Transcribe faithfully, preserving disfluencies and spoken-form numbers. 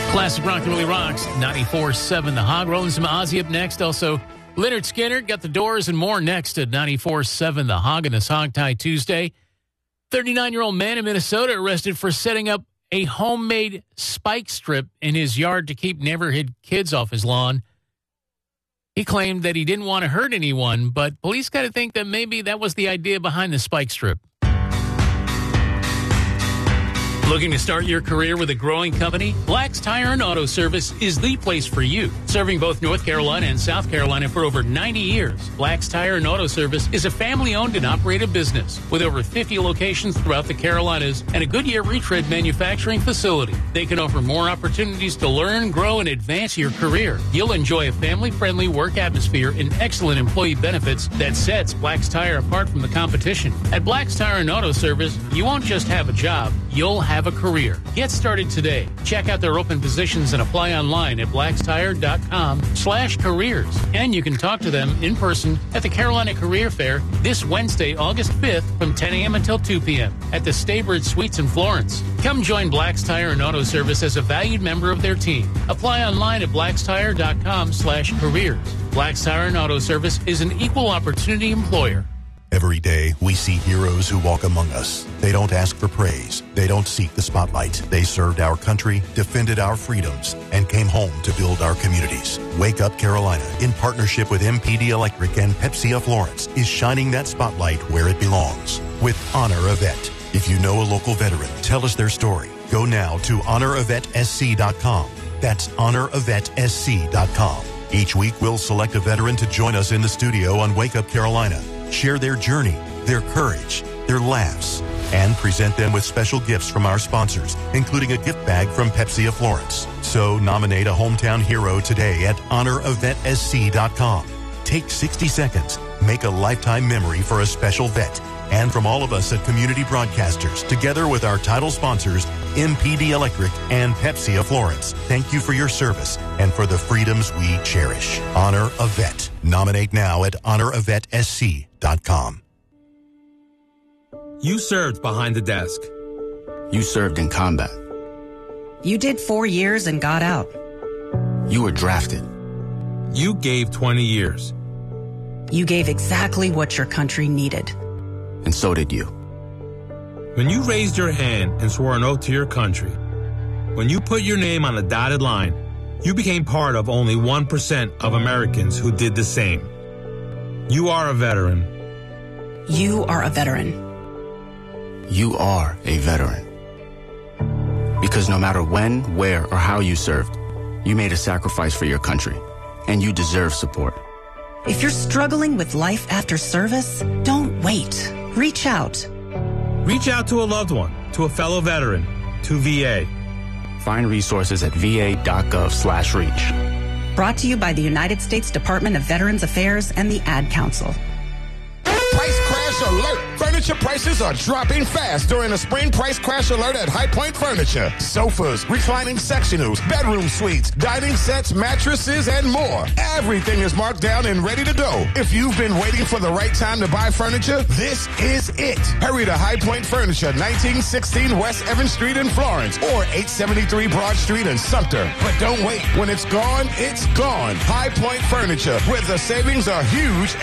Classic Rock and Really Rocks, ninety-four seven The Hog. Rolling some Ozzy up next. Also, Leonard Skinner, got the Doors and more next at ninety-four seven The Hog on this Hog Tie Tuesday. thirty-nine-year-old man in Minnesota arrested for setting up a homemade spike strip in his yard to keep neighborhood kids off his lawn. He claimed that he didn't want to hurt anyone, but police got to think that maybe that was the idea behind the spike strip. Looking to start your career with a growing company? Black's Tire and Auto Service is the place for you. Serving both North Carolina and South Carolina for over ninety years, Black's Tire and Auto Service is a family-owned and operated business with over fifty locations throughout the Carolinas and a Goodyear retread manufacturing facility. They can offer more opportunities to learn, grow, and advance your career. You'll enjoy a family-friendly work atmosphere and excellent employee benefits that sets Black's Tire apart from the competition. At Black's Tire and Auto Service, you won't just have a job, you'll have a career. Get started today. Check out their open positions and apply online at blackstire.com slash careers. And you can talk to them in person at the Carolina Career Fair this Wednesday, August fifth from ten a.m. until two p.m. at the Staybird Suites in Florence. Come join Black's Tire and Auto Service as a valued member of their team. Apply online at blackstire.com slash careers. Black's Tire and Auto Service is an equal opportunity employer. Every day, we see heroes who walk among us. They don't ask for praise. They don't seek the spotlight. They served our country, defended our freedoms, and came home to build our communities. Wake Up Carolina, in partnership with M P D Electric and Pepsi of Florence, is shining that spotlight where it belongs with Honor a Vet. If you know a local veteran, tell us their story. Go now to honor a vet s c dot com. That's honor a vet s c dot com. Each week, we'll select a veteran to join us in the studio on Wake Up Carolina. Share their journey, their courage, their laughs, and present them with special gifts from our sponsors, including a gift bag from Pepsi of Florence. So nominate a hometown hero today at honor a vet s c dot com. Take sixty seconds. Make a lifetime memory for a special vet. And from all of us at Community Broadcasters, together with our title sponsors, M P D Electric and Pepsi of Florence, thank you for your service and for the freedoms we cherish. Honor a Vet. Nominate now at honor a vet s c dot com. You served behind the desk. You served in combat. You did four years and got out. You were drafted. You gave twenty years. You gave exactly what your country needed. And so did you. When you raised your hand and swore an oath to your country, when you put your name on a dotted line, you became part of only one percent of Americans who did the same. You are a veteran. You are a veteran. You are a veteran. Because no matter when, where, or how you served, you made a sacrifice for your country, and you deserve support. If you're struggling with life after service, don't wait. Reach out. Reach out to a loved one, to a fellow veteran, to V A. Find resources at va.gov slash reach. Brought to you by the United States Department of Veterans Affairs and the Ad Council. Price crash alert! Furniture prices are dropping fast during a spring price crash alert at High Point Furniture. Sofas, reclining sectionals, bedroom suites, dining sets, mattresses, and more. Everything is marked down and ready to go. If you've been waiting for the right time to buy furniture, this is it. Hurry to High Point Furniture, nineteen sixteen West Evans Street in Florence, or eight seventy-three Broad Street in Sumter. But don't wait. When it's gone, it's gone. High Point Furniture, where the savings are huge